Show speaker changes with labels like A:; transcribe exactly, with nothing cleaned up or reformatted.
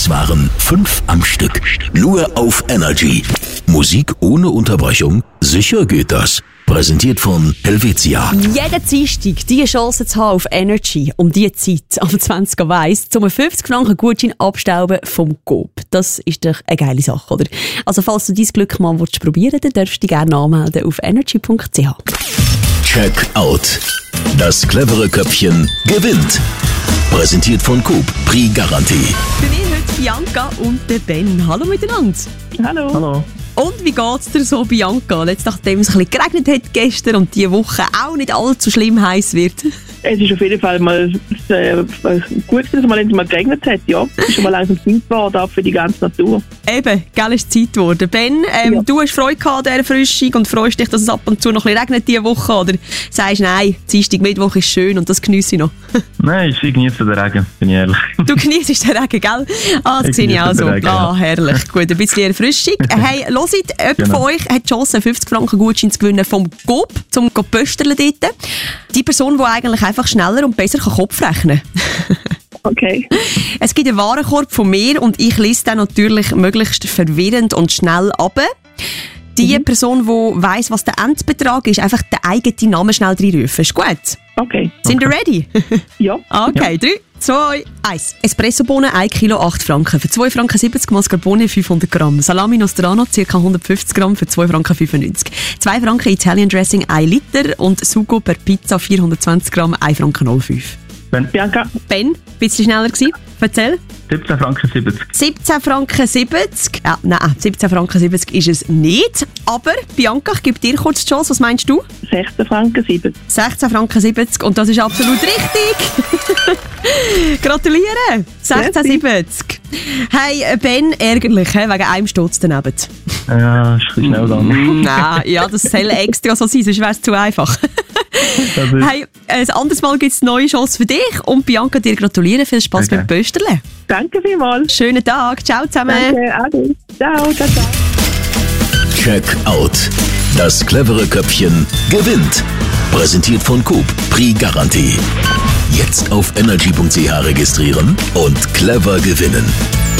A: Das waren fünf am Stück. Nur auf Energy. Musik ohne Unterbrechung? Sicher geht das. Präsentiert von Helvetia.
B: Jeden Dienstag die Chance zu haben auf Energy um diese Zeit am zwanzig Uhr eins zum fünfzig Franken Gutschein abstauben vom Coop. Das ist doch eine geile Sache, oder? Also falls du dein Glück mal probieren willst, dann darfst du dich gerne anmelden auf energy punkt c h.
A: Check out. Das clevere Köpfchen gewinnt. Präsentiert von Coop. Prix Garantie.
B: Bei mir heute Bianca und der Ben. Hallo miteinander.
C: Hallo.
D: Hallo.
B: Und wie geht's dir so, Bianca? Jetzt, nachdem es ein bisschen geregnet hat gestern und diese Woche auch nicht allzu schlimm heiß wird.
C: Es ist auf jeden Fall mal äh, gut, dass es mal endlich mal geregnet hat. Ja, es ist schon mal langsam Zeit geworden, auch für die ganze Natur.
B: Eben, gell, ist Zeit geworden. Ben, ähm,
C: Ja.
B: du hast Freude gehabt an dieser Frischung und freust dich, dass es ab und zu noch ein bisschen regnet diese Woche? Oder sagst du, nein, Dienstag, Mittwoch ist schön und das geniesse ich noch?
D: Nein, ich genieße den Regen, bin ich ehrlich.
B: Du genießt den Regen, gell? Ah, das
D: Ich
B: sehe ich
D: genieße
B: auch so.
D: den Regen,
B: Ah,
D: ja.
B: herrlich. Gut, ein bisschen Erfrischung. Hey, hört, jemand
D: Genau.
B: von euch hat die Chance, fünfzig Franken Gutschein zu gewinnen vom Coop, zum Pösterlen dort. Die Person, die eigentlich einfach schneller und besser kann Kopf rechnen kann.
C: Okay.
B: Es gibt einen Warenkorb von mir und ich lese den natürlich möglichst verwirrend und schnell ab. Die
C: Mhm.
B: Person, die weiss, was der Endbetrag ist, einfach den eigenen Namen schnell reinrufen. Ist gut?
C: Okay.
B: Sind ihr ready?
C: Ja.
B: Okay, drei, zwei, eins. Espressobohnen ein Kilo acht Franken. Für zwei Franken siebzig, Mascarpone fünfhundert Gramm. Salami Nostrano ca. hundertfünfzig Gramm für zwei Franken fünfundneunzig. zwei Franken Italian Dressing ein Liter und Sugo per Pizza vierhundertzwanzig Gramm ein Franken null fünf.
D: Ben,
C: Bianca,
B: Ben, ein bisschen schneller gewesen. Erzähl.
D: siebzehn Franken siebzig.
B: siebzehn Franken siebzig. Ja, nein, siebzehn Franken siebzig ist es nicht. Aber, Bianca, ich gebe dir kurz die Chance. Was meinst du?
C: sechzehn Franken siebzig.
B: sechzehn Franken siebzig und das ist absolut richtig. Gratuliere. sechzehn siebzig. Hey, Ben, ärgerlich, he, wegen einem Sturz daneben.
D: Ja, ist ein bisschen schnell dann.
B: Nein, ja, das soll extra so sein, sonst wäre es zu einfach.
D: Das ist-
B: Hey, ein anderes Mal gibt es eine neue Chance für dich und Bianca, dir gratulieren. Viel Spaß
D: Okay.
B: beim Pösterlen.
C: Danke vielmals.
B: Schönen Tag. Ciao zusammen.
C: Danke, Ade. Ciao, ciao, ciao.
A: Check out. Das clevere Köpfchen gewinnt. Präsentiert von Coop. Prix Garantie. Jetzt auf energy punkt c h registrieren und clever gewinnen.